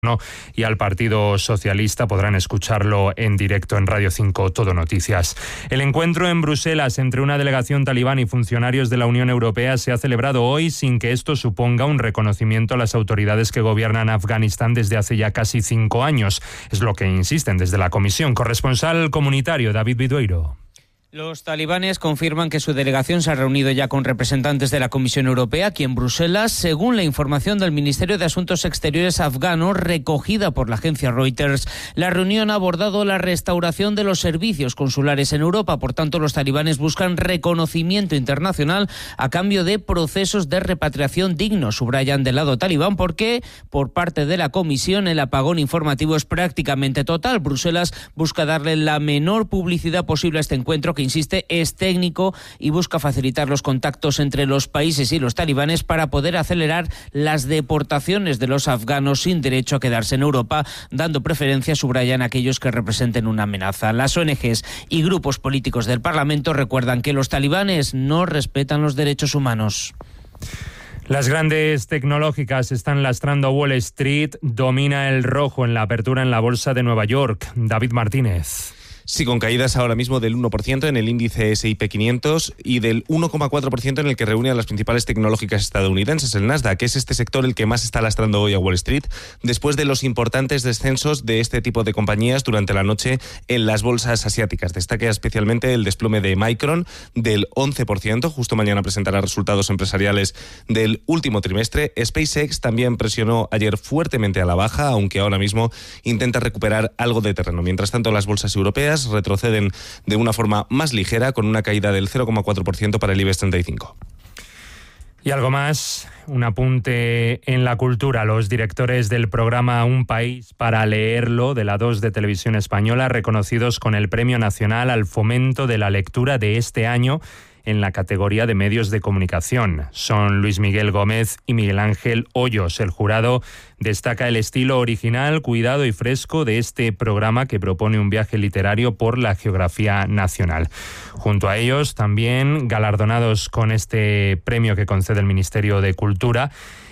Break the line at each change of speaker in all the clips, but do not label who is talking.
y al Partido Socialista. Podrán escucharlo en directo en Radio 5 Todo Noticias. El encuentro en Bruselas entre una delegación talibán y funcionarios de la Unión Europea se ha celebrado hoy sin que esto suponga un reconocimiento a las autoridades que gobiernan Afganistán desde hace ya casi 5 años. Es lo que insisten desde la Comisión. Corresponsal comunitario David Vidueiro.
Los talibanes confirman que su delegación se ha reunido ya con representantes de la Comisión Europea aquí en Bruselas, según la información del Ministerio de Asuntos Exteriores afgano recogida por la agencia Reuters. La reunión ha abordado la restauración de los servicios consulares en Europa. Por tanto, los talibanes buscan reconocimiento internacional a cambio de procesos de repatriación dignos, subrayan del lado talibán, porque por parte de la Comisión el apagón informativo es prácticamente total. Bruselas busca darle la menor publicidad posible a este encuentro, que insiste, es técnico y busca facilitar los contactos entre los países y los talibanes para poder acelerar las deportaciones de los afganos sin derecho a quedarse en Europa, dando preferencia, subrayan, a aquellos que representen una amenaza. Las ONGs y grupos políticos del Parlamento recuerdan que los talibanes no respetan los derechos humanos.
Las grandes tecnológicas están lastrando a Wall Street. Domina el rojo en la apertura en la bolsa de Nueva York. David Martínez.
Sí, con caídas ahora mismo del 1% en el índice S&P 500 y del 1,4% en el que reúne a las principales tecnológicas estadounidenses, el Nasdaq, que es este sector el que más está lastrando hoy a Wall Street, después de los importantes descensos de este tipo de compañías durante la noche en las bolsas asiáticas. Destaca especialmente el desplome de Micron del 11%, justo mañana presentará resultados empresariales del último trimestre. SpaceX también presionó ayer fuertemente a la baja, aunque ahora mismo intenta recuperar algo de terreno. Mientras tanto, las bolsas europeas retroceden de una forma más ligera, con una caída del 0,4% para el IBEX 35.
Y algo más, un apunte en la cultura. Los directores del programa Un País para Leerlo de la 2 de Televisión Española, reconocidos con el Premio Nacional al Fomento de la Lectura de este año en la categoría de medios de comunicación. Son Luis Miguel Gómez y Miguel Ángel Hoyos. El jurado destaca el estilo original, cuidado y fresco de este programa, que propone un viaje literario por la geografía nacional. Junto a ellos, también galardonados con este premio que concede el Ministerio de Cultura,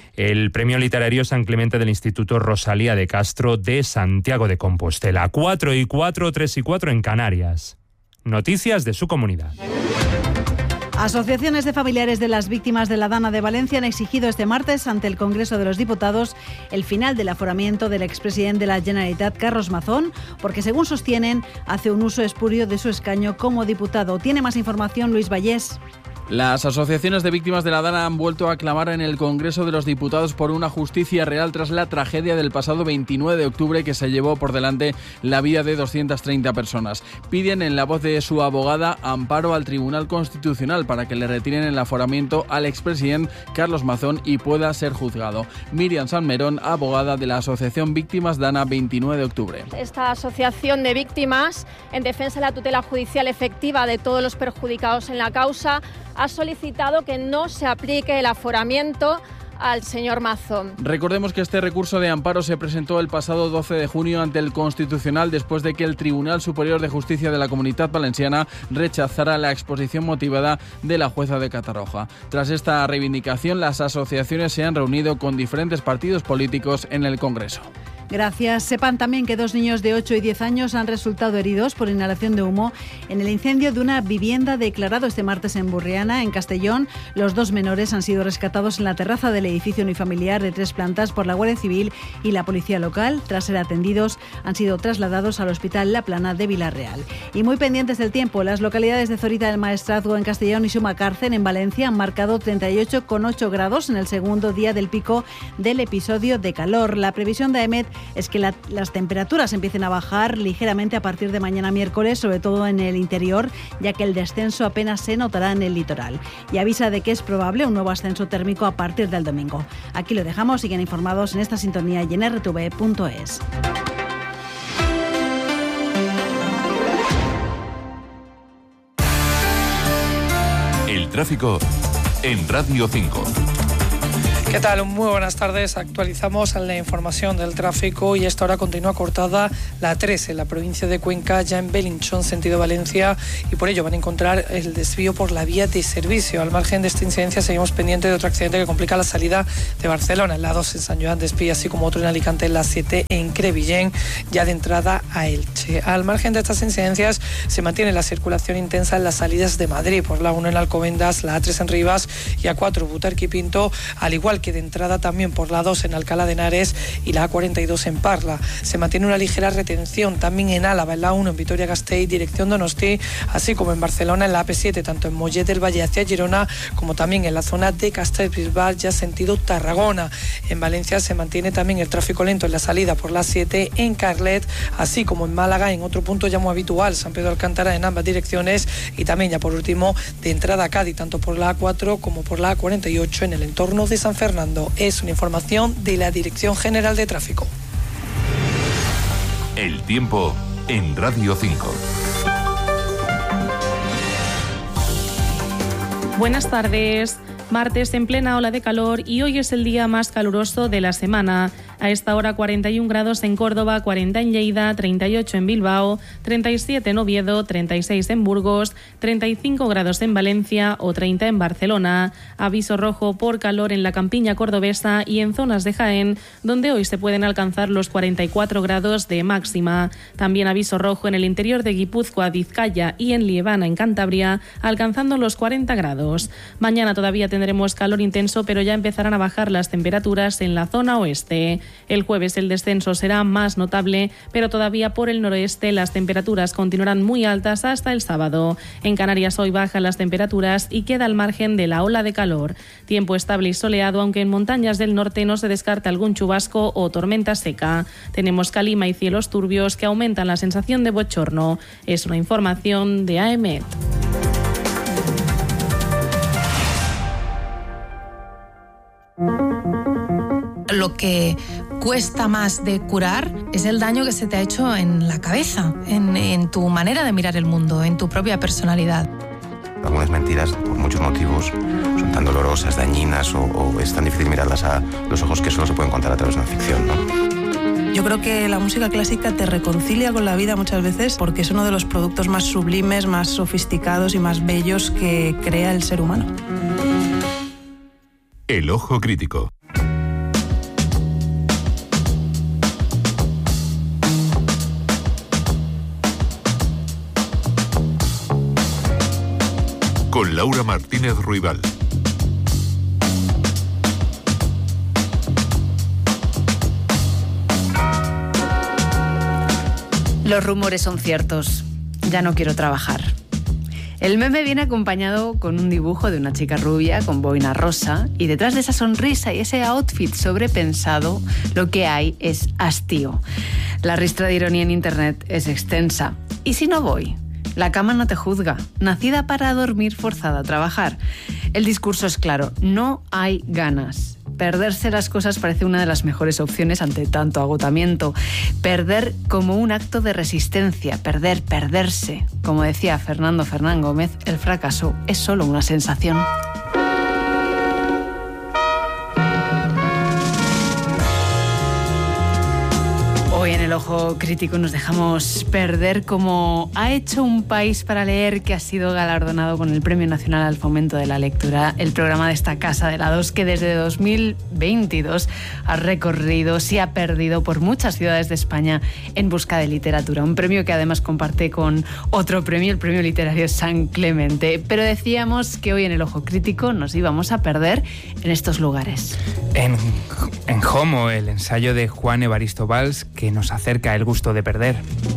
el Premio Literario San Clemente del Instituto Rosalía de Castro de Santiago de Compostela. 4:04, 3:04 en Canarias. Noticias de su comunidad.
Asociaciones de familiares de las víctimas de la Dana de Valencia han exigido este martes ante el Congreso de los Diputados el final del aforamiento del expresidente de la Generalitat, Carlos Mazón, porque, según sostienen, hace un uso espurio de su escaño como diputado. Tiene más información Luis Vallés.
Las asociaciones de víctimas de la Dana han vuelto a clamar en el Congreso de los Diputados por una justicia real tras la tragedia del pasado 29 de octubre que se llevó por delante la vida de 230 personas. Piden, en la voz de su abogada, amparo al Tribunal Constitucional para que le retiren el aforamiento al expresidente Carlos Mazón y pueda ser juzgado. Miriam Sanmerón, abogada de la Asociación Víctimas Dana 29 de octubre.
Esta asociación de víctimas, en defensa de la tutela judicial efectiva de todos los perjudicados en la causa, ha solicitado que no se aplique el aforamiento al señor Mazón.
Recordemos que este recurso de amparo se presentó el pasado 12 de junio ante el Constitucional, después de que el Tribunal Superior de Justicia de la Comunitat Valenciana rechazara la exposición motivada de la jueza de Catarroja. Tras esta reivindicación, las asociaciones se han reunido con diferentes partidos políticos en el Congreso.
Gracias. Sepan también que 2 niños de 8 y 10 años han resultado heridos por inhalación de humo en el incendio de una vivienda declarado este martes en Burriana, en Castellón. Los 2 menores han sido rescatados en la terraza del edificio unifamiliar de 3 plantas por la Guardia Civil y la policía local. Tras ser atendidos, han sido trasladados al Hospital La Plana de Vila-real. Y muy pendientes del tiempo, las localidades de Zorita del Maestrazgo en Castellón y Sumacárcel en Valencia han marcado 38,8 grados en el segundo día del pico del episodio de calor. La previsión de AEMET es que las temperaturas empiecen a bajar ligeramente a partir de mañana miércoles, sobre todo en el interior, ya que el descenso apenas se notará en el litoral. Y avisa de que es probable un nuevo ascenso térmico a partir del domingo. Aquí lo dejamos, siguen informados en esta sintonía y en rtv.es.
El tráfico en Radio 5. ¿Qué tal? Muy buenas tardes. Actualizamos la información del tráfico y esta hora continúa cortada la 3 en la provincia de Cuenca, ya en Belinchón, sentido Valencia, y por ello van a encontrar el desvío por la vía de servicio. Al margen de esta incidencia seguimos pendientes de otro accidente que complica la salida de Barcelona, en la 2 en San Joan d'Espí, así como otro en Alicante en la 7 en Crevillent, ya de entrada a Elche. Al margen de estas incidencias se mantiene la circulación intensa en las salidas de Madrid, por la 1 en Alcobendas, la A3 en Rivas y A4 Butarque y Pinto, al igual que de entrada también por la 2 en Alcalá de Henares y la A42 en Parla. Se mantiene una ligera retención también en Álava, en la 1 en Vitoria-Gasteiz, dirección Donosti, así como en Barcelona en la AP7, tanto en Mollet del Valle hacia Girona como también en la zona de Castellbisbal, ya sentido Tarragona. En Valencia se mantiene también el tráfico lento en la salida por la 7 en Carlet, así como en Málaga, en otro punto ya muy habitual, San Pedro Alcántara, en ambas direcciones, y también ya por último de entrada a Cádiz, tanto por la A4 como por la A48 en el entorno de San Fernando. Es una información de la Dirección General de Tráfico.
El tiempo en Radio 5.
Buenas tardes. Martes en plena ola de calor y hoy es el día más caluroso de la semana. A esta hora 41 grados en Córdoba, 40 en Lleida, 38 en Bilbao, 37 en Oviedo, 36 en Burgos, 35 grados en Valencia o 30 en Barcelona. Aviso rojo por calor en la campiña cordobesa y en zonas de Jaén, donde hoy se pueden alcanzar los 44 grados de máxima. También aviso rojo en el interior de Guipúzcoa, Vizcaya y en Liebana, en Cantabria, alcanzando los 40 grados. Mañana todavía tendremos calor intenso, pero ya empezarán a bajar las temperaturas en la zona oeste. El jueves el descenso será más notable, pero todavía por el noroeste las temperaturas continuarán muy altas hasta el sábado. En Canarias hoy bajan las temperaturas y queda al margen de la ola de calor. Tiempo estable y soleado, aunque en montañas del norte no se descarta algún chubasco o tormenta seca. Tenemos calima y cielos turbios que aumentan la sensación de bochorno. Es una información de AEMET.
Lo que cuesta más de curar es el daño que se te ha hecho en la cabeza, en tu manera de mirar el mundo, en tu propia personalidad.
Algunas mentiras, por muchos motivos, son tan dolorosas, dañinas o es tan difícil mirarlas a los ojos que solo se pueden contar a través de una ficción, ¿no?
Yo creo que la música clásica te reconcilia con la vida muchas veces porque es uno de los productos más sublimes, más sofisticados y más bellos que crea el ser humano.
El ojo crítico. Con Laura Martínez Ruibal.
Los rumores son ciertos. Ya no quiero trabajar. El meme viene acompañado con un dibujo de una chica rubia con boina rosa y detrás de esa sonrisa y ese outfit sobrepensado lo que hay es hastío. La ristra de ironía en internet es extensa. ¿Y si no voy? La cama no te juzga, nacida para dormir, forzada a trabajar. El discurso es claro, no hay ganas. Perderse las cosas parece una de las mejores opciones ante tanto agotamiento. Perder como un acto de resistencia, perderse. Como decía Fernando Fernán Gómez, el fracaso es solo una sensación. Hoy en el Ojo Crítico nos dejamos perder como ha hecho Un País para Leer, que ha sido galardonado con el Premio Nacional al Fomento de la Lectura, el programa de esta Casa de la Dos, que desde 2022 ha recorrido, se ha perdido por muchas ciudades de España en busca de literatura. Un premio que además comparte con otro premio, el Premio Literario San Clemente. Pero decíamos que hoy en el Ojo Crítico nos íbamos a perder en estos lugares.
En Homo, el ensayo de Juan Evaristo Valls, que nos acerca el gusto de perder.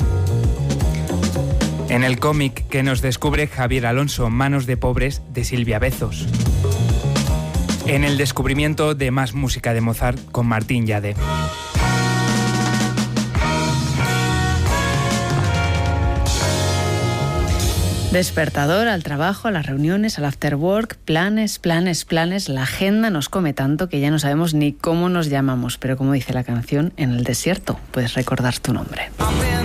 En el cómic que nos descubre Javier Alonso, Manos de Pobres, de Silvia Bezos. En el descubrimiento de más música de Mozart con Martín Yade.
Despertador, al trabajo, a las reuniones, al after work, planes. La agenda nos come tanto que ya no sabemos ni cómo nos llamamos. Pero como dice la canción, en el desierto puedes recordar tu nombre.